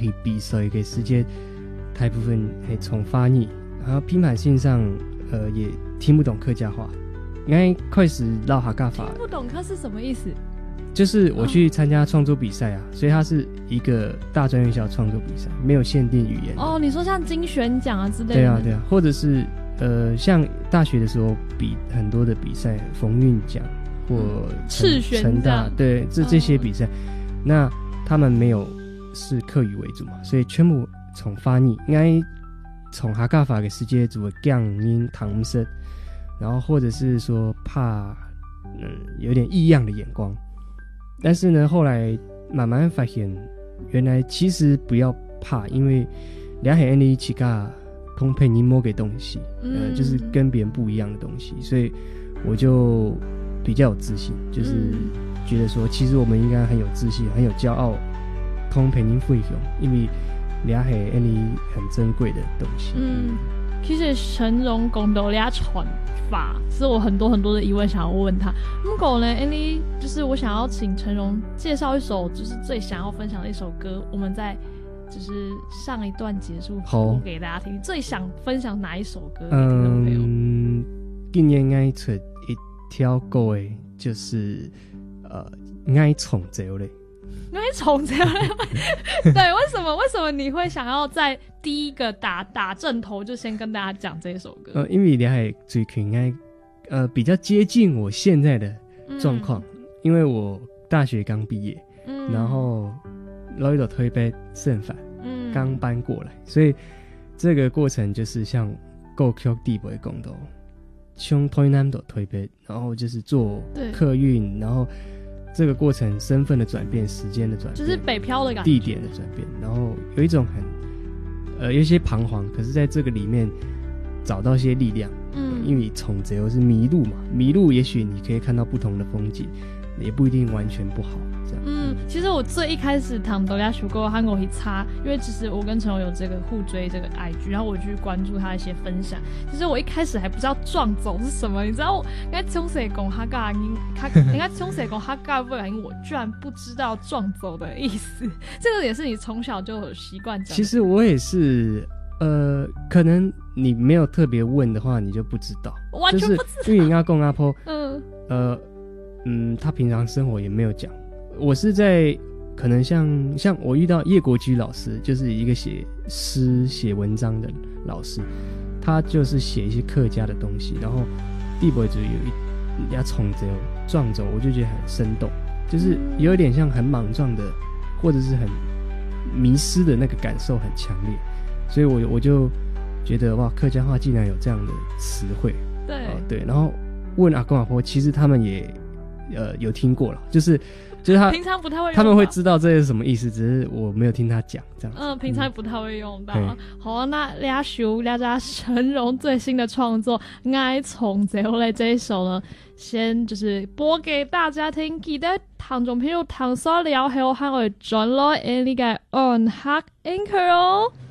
去比赛嘅时间，大部分系从翻译，然后拼盘性上也听不懂客家话，应该开始唠客家话。 听不懂客是什么意思？ 就是我去参加创作比赛啊，所以它是一个大专院校创作比赛，没有限定语言。 哦，你说像金选奖啊之类的？ 对啊，对啊，或者是像大学的时候比很多的比赛，冯韵奖或赤选奖， 对，这些比赛，那他们没有是客语为主嘛，所以全部从翻译，应该从客家话嘅世界组的降音唐声，然后或者是说怕有点异样的眼光。但是呢，后来慢慢发现，原来其实不要怕，因为两海你起个通配你摸给东西，就是跟别人不一样的东西，所以我就比较有自信，就是觉得说，其实我们应该很有自信，很有骄傲，通配你分享，因为两海你很珍贵的东西。 其实陈荣讲到俩传法，是我很多很多的疑问想要问他。不过呢 ，Andy 就是我想要请陈荣介绍一首就是最想要分享的一首歌，我们在就是上一段结束播给大家听。最想分享哪一首歌给听众朋友？ 今年爱出一条歌诶，就是爱宠走嘞。 爱宠这样对，为什么你会想要在第一个打正头就先跟大家讲这首歌？ 因为你还最近应该比较接近我现在的状况，因为我大学刚毕业，然后老一朵推杯剩饭，刚搬过来，所以这个过程就是像够 Q 地不会讲到，从推南的推杯，然后就是做客运，然后这个过程身份的转变，时间的转变， 就是北漂的感觉， 地点的转变，然后有一种有一些彷徨，可是在这个里面找到一些力量。因为宠贼是迷路嘛，迷路也许你可以看到不同的风景，也不一定完全不好。这样。 其实我最一开始唐德亚学过韩国一插，因为其实我跟陈荣有这个互追这个 IG， 然后我去关注他一些分享。其实我一开始还不知道撞走是什么，你知道我应该冲谁讲哈嘎音，应该冲谁讲哈嘎不然我居然不知道撞走的意思。这个也是你从小就有习惯讲。 其实我也是。可能你没有特别问的话，你就不知道， 完全不知道。 因为阿公阿婆，他平常生活也没有讲。我是在可能像我遇到叶国居老师，就是一个写诗写文章的老师，他就是写一些客家的东西，然后地博主有一家冲着撞走，我就觉得很生动，就是有一点像很莽撞的，或者是很迷失的那个感受很强烈。所以我就觉得哇，客家话竟然有这样的词汇，对，然后问阿公阿婆，其实他们也有听过了，就是他平常不太会用到， 他们会知道这是什么意思，只是我没有听他讲这样。 平常不太会用到。好啊，那俩家陈荣最新的创作《爱宠贼》后来这一首呢，先就是播给大家听，記得聽眾朋友聽所了後，我哋轉來呢個 on hack anchor 哦。